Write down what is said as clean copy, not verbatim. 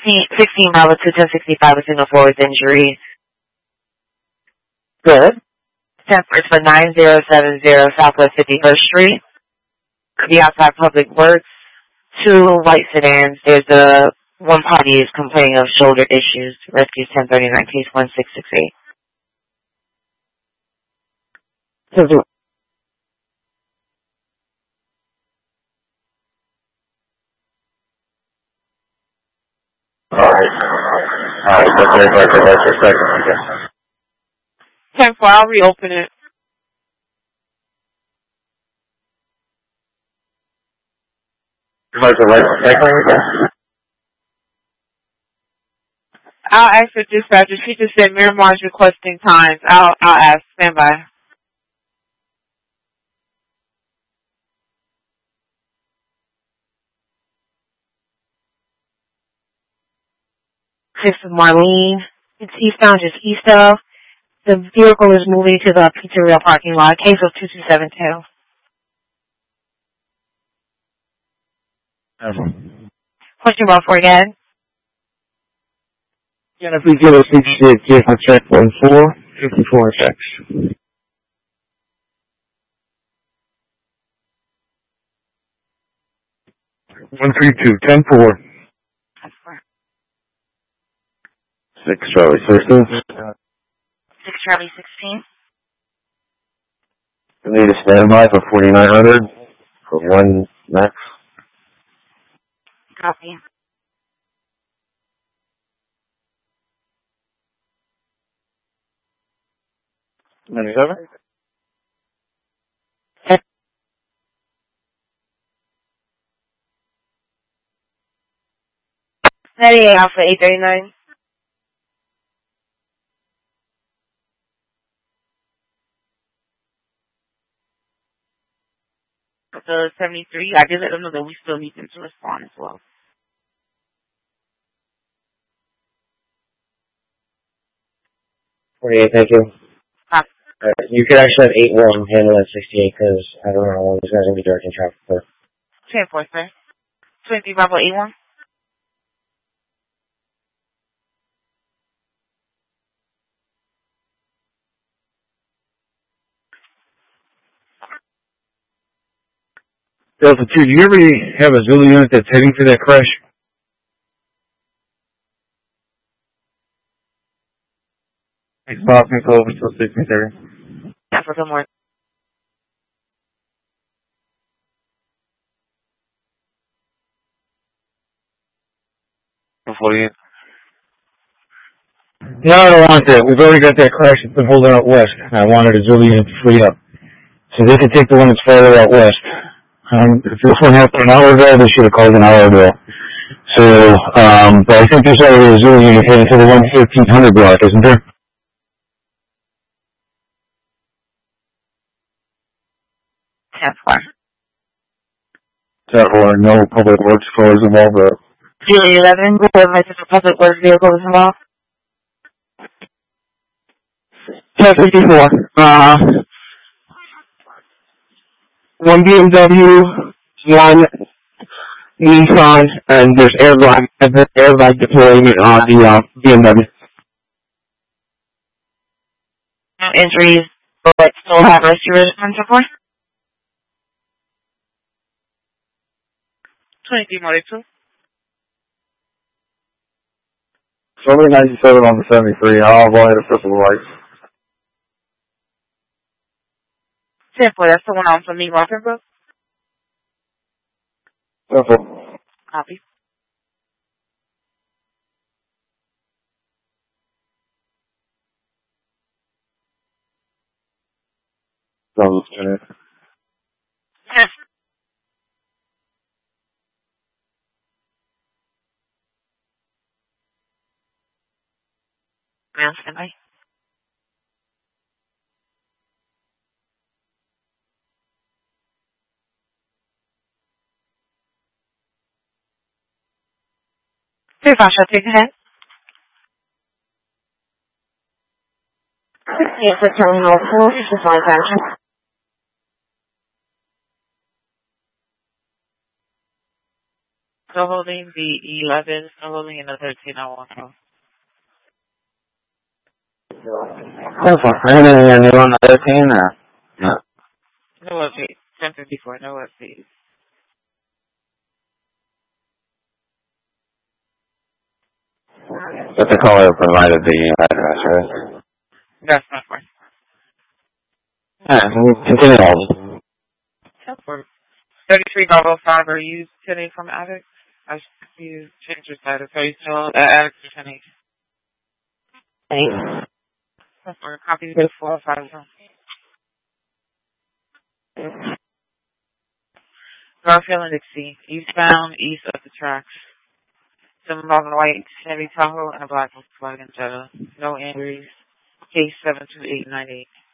16 Bravo to 1065 with signal 4 with injury. Good. 10 for 9070 Southwest 51st Street. The outside public works. 2 white sedans. There's one party is complaining of shoulder issues. Rescues 1039, case 1668. Alright, that's very hard for a second, I guess. 10-4, I'll reopen it. Like the right cycling again? I'll ask the dispatcher. She just said Miramar's requesting times. I'll ask. Stand by. This is Marlene. It's eastbound, just east of. The vehicle is moving to the pizzeria parking lot. Case of 2272. Question about for again. Yeah, if we get a 68 case on check 14, 54 checks. 132, 10-4. 6 Charlie 16. 6 Charlie 16. We need a standby for 4900 for 1 max. Copy. $97? Alpha 839. The 73, I did let them know that we still need them to respond as well. Thank you. You could actually have 8-1 handle at 68 because I don't know how long this guy's going to be directing traffic for. 10-4, sir. 23 Bravo 81. Delta 2, do you ever have a Zulu unit that's heading for that crash? Thanks, Bob. Can go over to 630. Africa more. Before you. No, I don't want that. We've already got that crash that's been holding out west. I wanted a Zulu unit to free up. So they can take the one that's farther out west. If this one happened an hour ago, they should have called an hour ago. So, but I think there's already a Zulu unit heading to the 1300 block, isn't there? Templar. Or no public works cars involved. 11, the public works vehicle is involved. 1054. 1 BMW, 1 Nissan, and there's airbag deployment on the BMW. No injuries, but still have rescue and so forth. 23 Motor 2. Somebody 97 on the 73. I'll avoid a triple lights. 10-4, that's the one on from me, Rockenbrook. Simple. Copy. Sounds good. Yes. Standby. Vasha, take ahead. Yes, for Terminal 4, this is my action. still holding, the 11 still holding, and the 13 I won't know. That's fine. Anything new on the 13 or? No. No update. 1054, no update. But the caller provided the address, right? That's my point. Alright, continue holding. That works. 33 Bravo 5, are you today from Addicts? I see you change your status. Are you still at Addicts or 10? Thanks. That's works. Copy to 405. Garfield and Dixie, eastbound, east of the tracks. Some involving a white Chevy Tahoe and a black Volkswagen Jetta. No injuries. Case 72898.